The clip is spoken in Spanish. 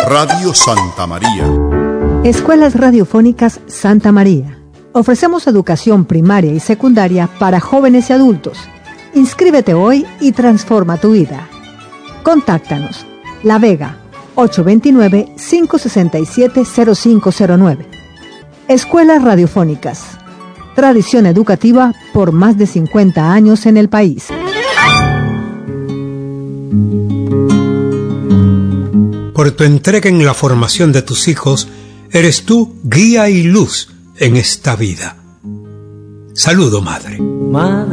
Radio Santa María. Escuelas Radiofónicas Santa María. Ofrecemos educación primaria y secundaria para jóvenes y adultos. Inscríbete hoy y transforma tu vida. Contáctanos. La Vega, 829-567-0509. Escuelas Radiofónicas. Tradición educativa por más de 50 años en el país. Por tu entrega en la formación de tus hijos, eres tú guía y luz en esta vida. Saludo, madre.